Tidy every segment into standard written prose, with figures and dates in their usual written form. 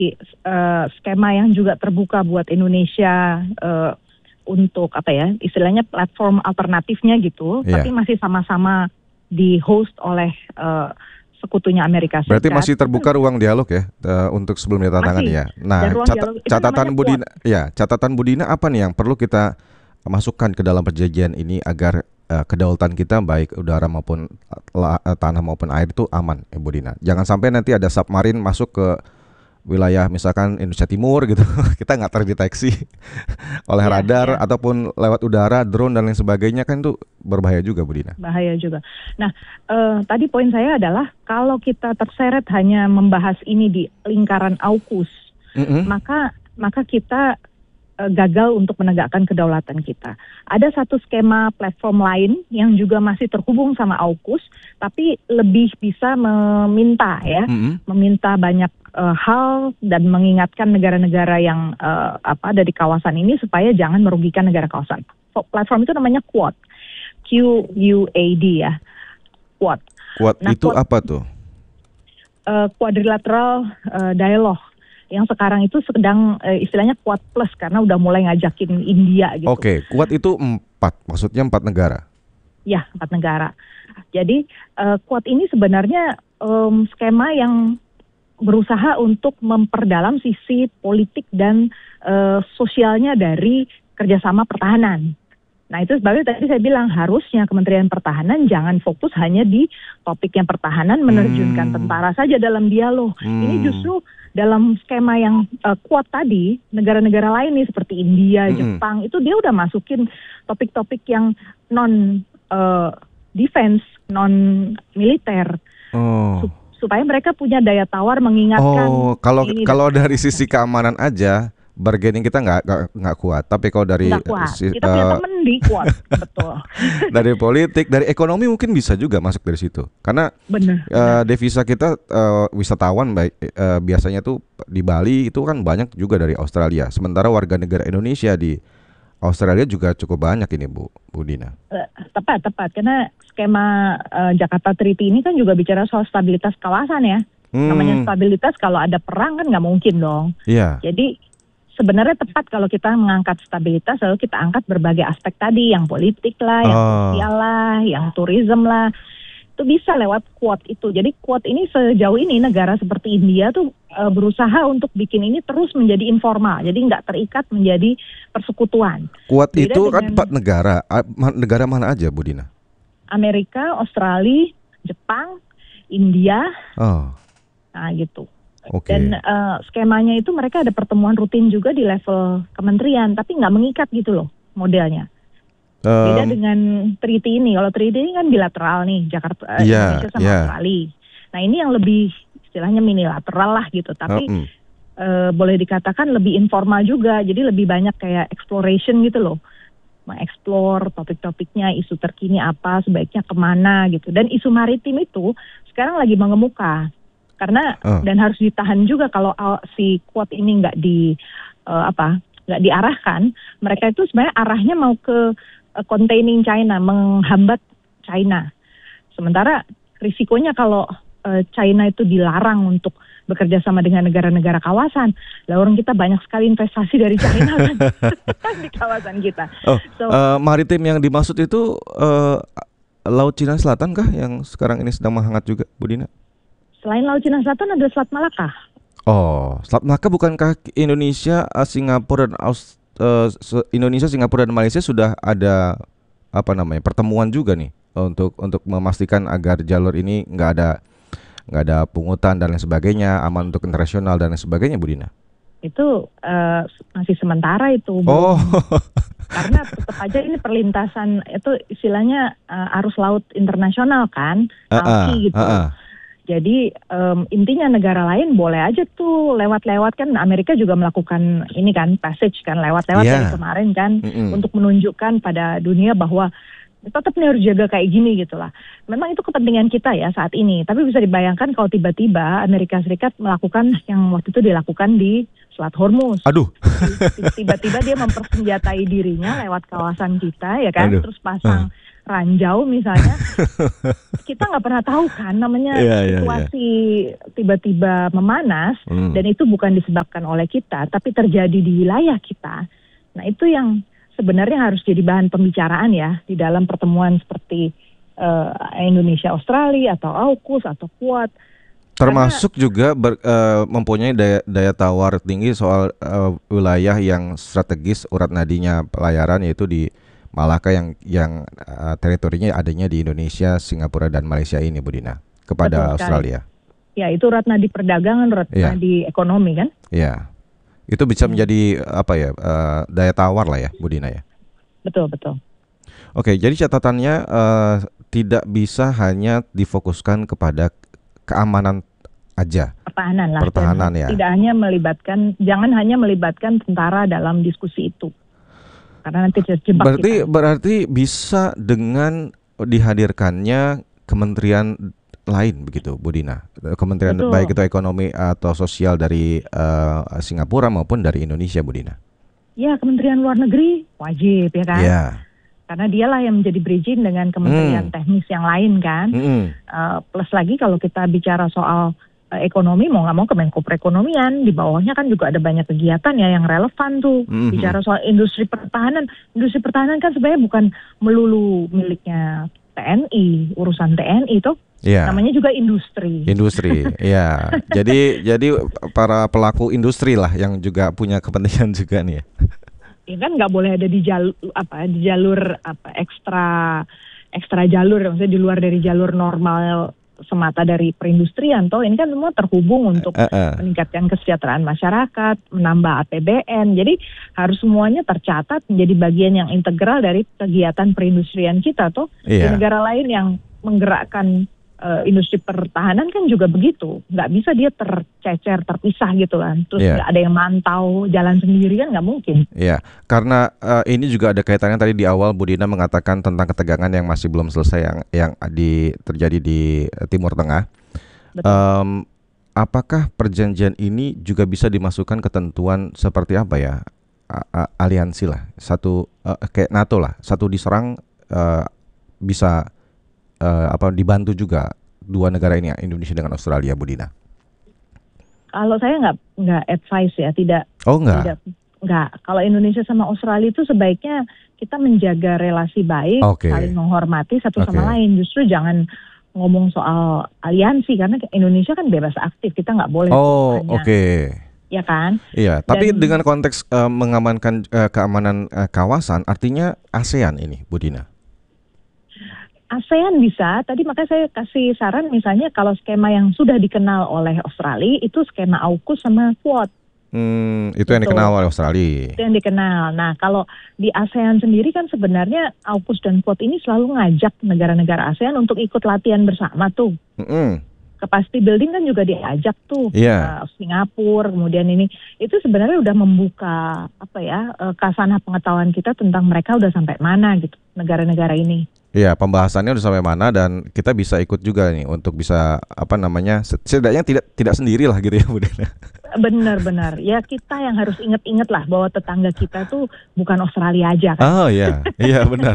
skema yang juga terbuka buat Indonesia untuk apa ya, istilahnya platform alternatifnya gitu, tapi masih sama-sama di host oleh sekutunya Amerika Serikat. Berarti masih terbuka ruang dialog ya untuk sebelum ditandatangani ya. Nah, catatan Budina apa nih yang perlu kita masukkan ke dalam perjanjian ini agar kedaulatan kita baik udara maupun tanah maupun air itu aman, Budina. Jangan sampai nanti ada submarin masuk ke wilayah misalkan Indonesia Timur gitu, kita nggak terdeteksi oleh radar ataupun lewat udara, drone dan lain sebagainya, kan itu berbahaya juga, Bu Dina. Bahaya juga. Nah, tadi poin saya adalah kalau kita terseret hanya membahas ini di lingkaran AUKUS, maka kita gagal untuk menegakkan kedaulatan kita. Ada satu skema platform lain yang juga masih terhubung sama AUKUS, tapi lebih bisa meminta meminta banyak hal dan mengingatkan negara-negara yang ada di kawasan ini supaya jangan merugikan negara kawasan. Platform itu namanya QUAD, QUAD ya, QUAD. QUAD itu apa tuh? Quadrilateral Dialogue. Yang sekarang itu sedang istilahnya QUAD Plus karena udah mulai ngajakin India gitu. Oke, QUAD itu 4, maksudnya 4 negara? Ya, 4 negara. Jadi QUAD ini sebenarnya skema yang berusaha untuk memperdalam sisi politik dan sosialnya dari kerjasama pertahanan. Nah itu sebabnya tadi saya bilang harusnya Kementerian Pertahanan jangan fokus hanya di topik yang pertahanan, menerjunkan tentara saja dalam dialog. Ini justru dalam skema yang kuat tadi, negara-negara lain nih seperti India, Jepang, itu dia udah masukin topik-topik yang non-defense, non-militer. Supaya mereka punya daya tawar mengingatkan. Kalau dari sisi keamanan aja, bargaining kita nggak kuat. Tapi kalau dari kita punya temen di kuat, betul. Dari politik, dari ekonomi mungkin bisa juga masuk dari situ. Karena devisa kita wisatawan biasanya tuh di Bali itu kan banyak juga dari Australia. Sementara warga negara Indonesia di Australia juga cukup banyak ini, Bu Dina. Tepat. Karena skema Jakarta Treaty ini kan juga bicara soal stabilitas kawasan ya. Namanya stabilitas, kalau ada perang kan nggak mungkin dong. Iya. Jadi sebenarnya tepat kalau kita mengangkat stabilitas, lalu kita angkat berbagai aspek tadi, yang politik lah, yang sosial lah, yang tourism lah. Itu bisa lewat QUAD itu. Jadi QUAD ini sejauh ini negara seperti India tuh berusaha untuk bikin ini terus menjadi informal. Jadi nggak terikat menjadi persekutuan. QUAD itu kan 4 negara. Negara mana aja, Bu Dina? Amerika, Australia, Jepang, India. Nah gitu. Okay. Dan skemanya itu mereka ada pertemuan rutin juga di level kementerian, tapi nggak mengikat gitu loh modelnya. Beda dengan treaty ini. Kalau treaty ini kan bilateral nih, Jakarta, Indonesia sama Australia. Nah ini yang lebih istilahnya minilateral lah gitu, tapi boleh dikatakan lebih informal juga. Jadi lebih banyak kayak exploration gitu loh, mengeksplor topik-topiknya, isu terkini apa, sebaiknya kemana gitu. Dan isu maritim itu sekarang lagi mengemuka. Karena dan harus ditahan juga kalau si QUAD ini nggak diarahkan, mereka itu sebenarnya arahnya mau ke containing China, menghambat China. Sementara risikonya kalau China itu dilarang untuk bekerja sama dengan negara-negara kawasan, lah orang kita banyak sekali investasi dari China kan di kawasan kita. Maritim yang dimaksud itu Laut Cina Selatan kah yang sekarang ini sedang menghangat juga, Bu Dina? Selain Laut Cina Selatan ada Selat Malaka. Selat Malaka bukankah Indonesia, Singapura dan Indonesia, Singapura dan Malaysia sudah ada pertemuan juga nih untuk memastikan agar jalur ini nggak ada pungutan dan lain sebagainya, aman untuk internasional dan lain sebagainya, Bu Dina? Itu masih sementara itu. Karena tetap aja ini perlintasan itu istilahnya arus laut internasional kan, ALKI gitu. Jadi intinya negara lain boleh aja tuh lewat-lewat, kan Amerika juga melakukan ini kan, passage kan, lewat-lewat dari kemarin kan, untuk menunjukkan pada dunia bahwa tetap nih harus jaga kayak gini gitu lah. Memang itu kepentingan kita ya saat ini, tapi bisa dibayangkan kalau tiba-tiba Amerika Serikat melakukan yang waktu itu dilakukan di Selat Hormuz. Aduh. Tiba-tiba dia mempersenjatai dirinya lewat kawasan kita, ya kan? Aduh. Terus pasang ranjau misalnya. Kita nggak pernah tahu kan, namanya situasi tiba-tiba memanas, dan itu bukan disebabkan oleh kita, tapi terjadi di wilayah kita. Nah itu yang sebenarnya harus jadi bahan pembicaraan ya di dalam pertemuan seperti Indonesia Australia atau AUKUS atau Quad. Termasuk juga mempunyai daya tawar tinggi soal wilayah yang strategis urat nadinya pelayaran, yaitu di Malaka yang teritorinya adanya di Indonesia, Singapura dan Malaysia ini, Bu Dina, kepada Australia. Ya, itu urat nadi perdagangan, urat nadi ekonomi kan? Ya, itu bisa menjadi daya tawar lah ya, Bu Dina ya. Betul. Oke, jadi catatannya tidak bisa hanya difokuskan kepada keamanan aja. Pertahanan ya. Jangan hanya melibatkan tentara dalam diskusi itu. Karena nanti terjebak berarti bisa dengan dihadirkannya kementerian lain begitu, Bu Dina. Kementerian baik itu ekonomi atau sosial dari Singapura maupun dari Indonesia, Bu Dina. Ya, Kementerian Luar Negeri wajib ya kan. Ya. Karena dialah yang menjadi bridging dengan kementerian teknis yang lain kan. Plus lagi kalau kita bicara soal ekonomi, mau nggak mau Kemenko Perekonomian, di bawahnya kan juga ada banyak kegiatan ya yang relevan tuh. Bicara soal industri pertahanan kan sebenarnya bukan melulu miliknya TNI, urusan TNI tuh. Namanya juga industri. Ya. Jadi para pelaku industri lah yang juga punya kepentingan juga nih ya. Ya kan nggak boleh ada di jalur ekstra jalur, maksudnya di luar dari jalur normal semata dari perindustrian. Toh ini kan semua terhubung untuk meningkatkan kesejahteraan masyarakat, menambah APBN. Jadi harus semuanya tercatat menjadi bagian yang integral dari kegiatan perindustrian kita. Toh di negara lain yang menggerakkan industri pertahanan kan juga begitu. Nggak bisa dia tercecer, terpisah gitu kan. Terus nggak ada yang mantau, jalan sendiri kan nggak mungkin. Iya, karena ini juga ada kaitannya tadi di awal Bu Dina mengatakan tentang ketegangan yang masih belum selesai yang terjadi di Timur Tengah. Apakah perjanjian ini juga bisa dimasukkan ketentuan seperti apa ya? Aliansi lah, satu kayak NATO lah, satu diserang bisa dibantu juga dua negara ini, Indonesia dengan Australia, Bu Dina? Kalau saya nggak advice ya, tidak. Oh nggak. Nggak. Kalau Indonesia sama Australia itu sebaiknya kita menjaga relasi baik, saling menghormati satu sama lain. Justru jangan ngomong soal aliansi karena Indonesia kan bebas aktif, kita nggak boleh. Ya kan? Iya. Tapi dengan konteks mengamankan keamanan kawasan, artinya ASEAN ini, Bu Dina. ASEAN bisa, tadi makanya saya kasih saran misalnya kalau skema yang sudah dikenal oleh Australia itu skema AUKUS sama Quad. Itu yang dikenal oleh Australia. Itu yang dikenal. Nah kalau di ASEAN sendiri kan sebenarnya AUKUS dan Quad ini selalu ngajak negara-negara ASEAN untuk ikut latihan bersama tuh. Capacity building kan juga diajak tuh. Singapura, kemudian ini. Itu sebenarnya udah membuka kasanah pengetahuan kita tentang mereka udah sampai mana gitu, negara-negara ini. Iya, pembahasannya udah sampai mana dan kita bisa ikut juga nih untuk bisa setidaknya tidak sendirilah gitu ya Bu Dina. Benar. Ya kita yang harus ingat lah bahwa tetangga kita tuh bukan Australia aja kan. Oh iya benar.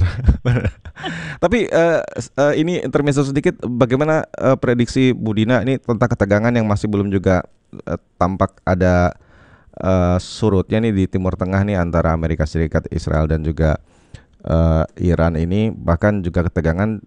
Tapi ini intermezzo sedikit, bagaimana prediksi Bu Dina ini tentang ketegangan yang masih belum juga tampak ada surutnya nih di Timur Tengah nih antara Amerika Serikat, Israel dan juga Iran ini, bahkan juga ketegangan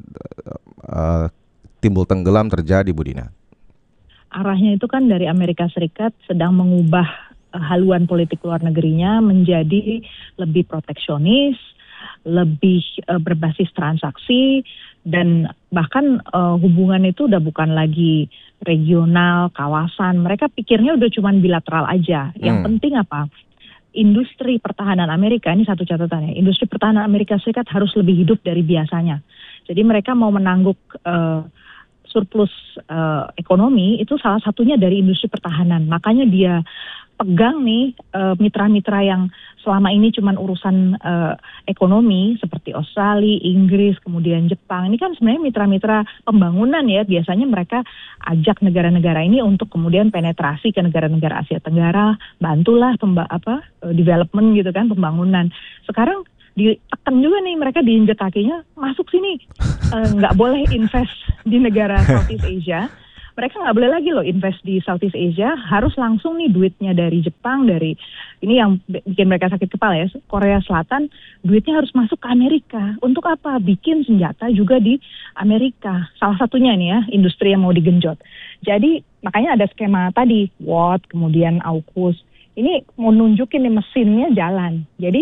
timbul tenggelam terjadi, Bu Dina. Arahnya itu kan dari Amerika Serikat sedang mengubah haluan politik luar negerinya menjadi lebih proteksionis, lebih berbasis transaksi, dan bahkan hubungan itu udah bukan lagi regional, kawasan. Mereka pikirnya udah cuman bilateral aja. Yang penting apa? Industri pertahanan Amerika, ini satu catatannya, industri pertahanan Amerika Serikat harus lebih hidup dari biasanya. Jadi mereka mau menangguk surplus ekonomi itu salah satunya dari industri pertahanan. Makanya dia pegang nih mitra-mitra yang selama ini cuman urusan ekonomi seperti Australia, Inggris, kemudian Jepang. Ini kan sebenarnya mitra-mitra pembangunan ya. Biasanya mereka ajak negara-negara ini untuk kemudian penetrasi ke negara-negara Asia Tenggara, bantulah development gitu kan, pembangunan. Sekarang ditekan juga nih, mereka diinjek kakinya, masuk sini, nggak boleh invest di negara Southeast Asia. Mereka nggak boleh lagi loh invest di Southeast Asia, harus langsung nih duitnya dari Jepang, dari ini yang bikin mereka sakit kepala ya, Korea Selatan, duitnya harus masuk ke Amerika. Untuk apa? Bikin senjata juga di Amerika. Salah satunya nih ya, industri yang mau digenjot. Jadi makanya ada skema tadi, Watt, kemudian AUKUS. Ini mau nunjukin nih mesinnya jalan. Jadi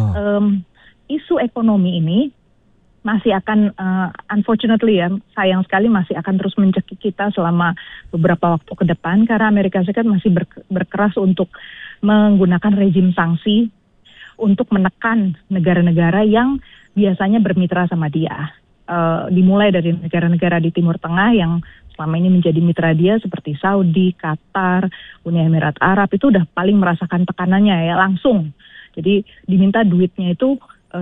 isu ekonomi ini masih akan, unfortunately ya, sayang sekali masih akan terus mencekik kita selama beberapa waktu ke depan, karena Amerika Serikat masih berkeras untuk menggunakan rezim sanksi untuk menekan negara-negara yang biasanya bermitra sama dia. Dimulai dari negara-negara di Timur Tengah yang selama ini menjadi mitra dia seperti Saudi, Qatar, Uni Emirat Arab, itu udah paling merasakan tekanannya ya langsung. Jadi diminta duitnya itu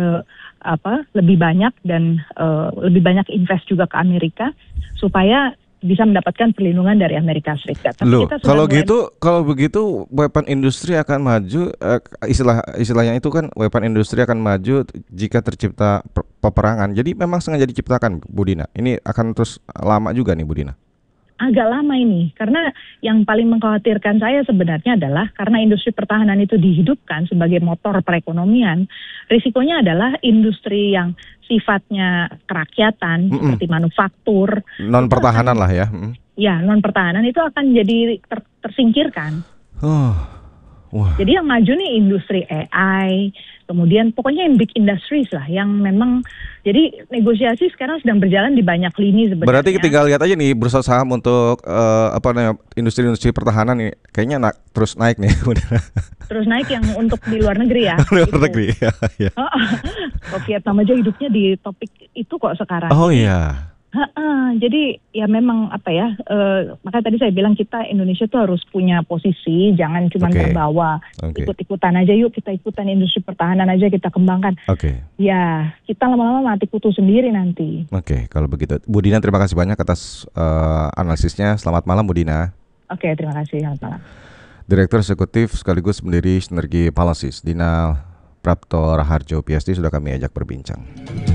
lebih banyak dan lebih banyak invest juga ke Amerika supaya bisa mendapatkan perlindungan dari Amerika Serikat. Tapi loh, kalau begitu weapon industri akan maju, istilahnya itu kan weapon industri akan maju jika tercipta peperangan. Jadi memang sengaja diciptakan, Bu Dina. Ini akan terus lama juga nih, Bu Dina. Agak lama ini, karena yang paling mengkhawatirkan saya sebenarnya adalah karena industri pertahanan itu dihidupkan sebagai motor perekonomian, risikonya adalah industri yang sifatnya kerakyatan, seperti manufaktur. Non-pertahanan lah ya. Ya, non-pertahanan itu akan jadi tersingkirkan. Wah. Jadi yang maju nih industri AI, kemudian pokoknya yang big industries lah, yang memang jadi negosiasi sekarang sedang berjalan di banyak lini sebenarnya. Berarti tinggal lihat aja nih bursa saham untuk industri-industri pertahanan nih, kayaknya terus naik nih. Terus naik yang untuk di luar negeri ya. Luar negeri ya. Vietnam aja hidupnya di topik itu kok sekarang. Oh iya. Jadi ya memang makanya tadi saya bilang kita Indonesia tuh harus punya posisi, jangan cuma terbawa ikut-ikutan aja, yuk kita ikutan industri pertahanan aja kita kembangkan. Ya kita lama-lama mati kutu sendiri nanti. Kalau begitu, Bu Dina terima kasih banyak atas analisisnya. Selamat malam, Bu Dina. Terima kasih, selamat malam. Direktur Eksekutif sekaligus pendiri Sinergi Policies, Dina Prapto Raharjo PhD sudah kami ajak berbincang.